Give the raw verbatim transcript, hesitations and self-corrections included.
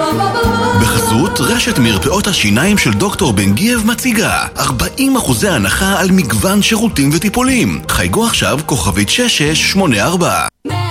בחסות רשת מרפאות השיניים של דוקטור בן גייב מציגה ארבעים אחוזי הנחה על מגוון שירותים וטיפולים. חייגו עכשיו כוכבית שש שש שמונה ארבע.